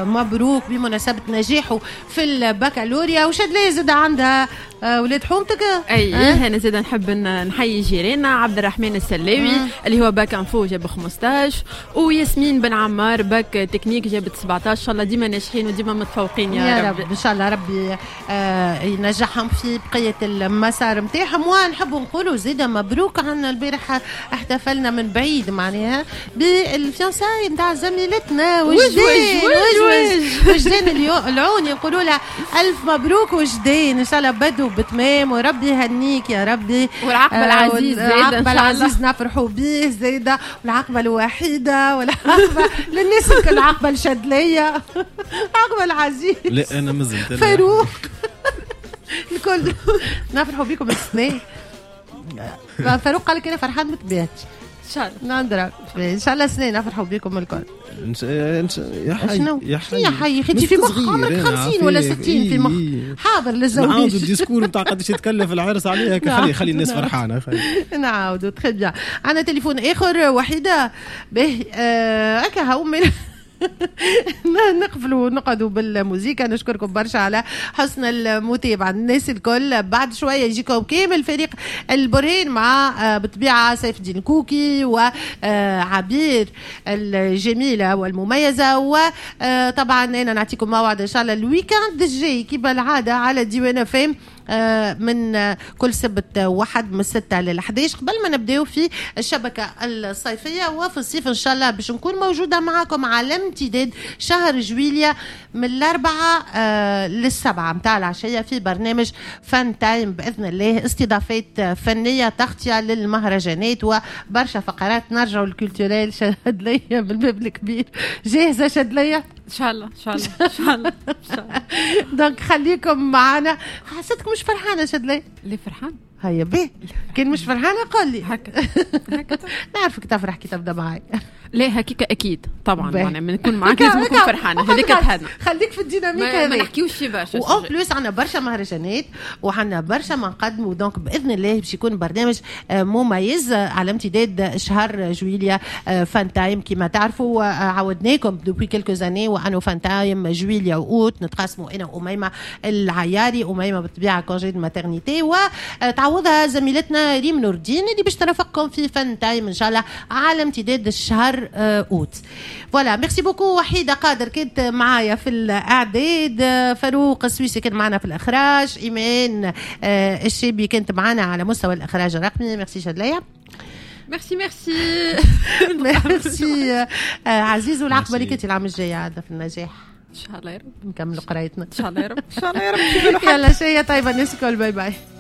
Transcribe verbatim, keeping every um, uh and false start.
مبروك بمناسبة نجاحه في البكالوريا. وشدلي زاد عندها ولاد حومتك. اي أه؟ انا زاد نحب نحيي جيراننا عبد الرحمن السلاوي أه؟ اللي هو باك انفو جاب خمسطاش، وياسمين بن عمار باك تكنيك جابت سبعطاش. ان شاء الله ديما ناجحين وديما متفوقين يا, يا رب. رب ان شاء الله ربي آه ينجحهم في بقيه المسار نتاعهم. ونحب نقولوا زيد مبروك عنا البارح احتفلنا من بعيد معناها بالفيانساي نتاع زميلتنا وجدان وجدان وجدان العون يقولوا لها الف مبروك وجدان. ان شاء الله بدو بتمام وربي يهنيك يا ربي. والعقبه العزيز زيد العقبه العزيز نفرحوا به زيده. والعقبه الوحيده والعقبه للناس الكل عقبه الشدليه عقبه العزيز. لا انا مازلت فاروق الكل نفرحوا بكم السنه. فاروق قال لك انا فرحان متبات ان شاء الله نندرك ان شاء الله سنه نفرحوا بكم الكل. يا حي يا حي يا حي خدي في مخ عمرك خمسين ولا ستين في مخ. حاضر للزواج نعاودوا الديسكور نتاع قداش يتكلف العرس عليها. خلي خلي الناس فرحانه. نعاودوا تخي بيان. عندنا تليفون اخر وحيده به هكا هاو من نقفلوا ونقعدوا بالموسيقى. نشكركم برشا على حسن المتابعة الناس الكل. بعد شوية يجيكم كامل فريق البرهان مع بطبيعة سيف الدين كوكي وعبير الجميلة والمميزة. وطبعا أنا نعطيكم موعد إن شاء الله الويكاند الجاي كيف العادة على ديوان فام من كل سبت واحد من ستة للحداش قبل ما نبداو في الشبكة الصيفية. وفي الصيف إن شاء الله باش نكون موجودة معكم على امتداد شهر جويليا من الأربعة آه للسبعة متاع العشية في برنامج فان تايم بإذن الله. استضافات فنية تغطية للمهرجانات وبرشا فقرات. نرجعوا الكولتوريل شدلية بالباب الكبير. جاهزة شدلية؟ ان شاء الله ان شاء الله ان شاء الله ان شاء الله. دونك خليكم معنا. حسيتك مش فرحانه شدلي؟ ليه فرحان؟ هيا بيه كان مش فرحانه قول لي هكا هكا نعرفك تفرح كي تبدا معي. لا هكيك اكيد طبعا يعني من نكون معاك لازم نكون فرحانه. هذيك تهنا خليك في الديناميك هذه ما نحكيوش في برشا. وأو بلوس عندنا برشا مهرجانات وعندنا برشا ما نقدموا. دونك باذن الله باش يكون برنامج مميز على امتداد شهر جويليا فان تايم. كما تعرفوا عودناكم دوبي كيلكو زاني وانو فان تايم جويليا واوت نتقاسموا انا واميمه العياري. اميمه بالطبيعه كونجي دو ماترنيتي وتعوضها زميلتنا ريم نور الدين اللي باش ترافقكم في فان تايم ان شاء الله على امتداد الشهر اوت. فوالا ميرسي بوكو. وحيده قادر كنت معايا في الاعداد. فاروق السويسي كان معنا في الاخراج. ايمان الشيبي كنت معنا على مستوى الاخراج الرقمي. ميرسي شدلية. ميرسي ميرسي ميرسي عزيز. والعقبه اللي كنتي العام الجاي عاده في النجاح ان شاء الله يا رب. نكملوا قرايتنا ان شاء الله يا رب ان شاء الله يا رب. يلا شيء طيبه الناس الكل. باي باي.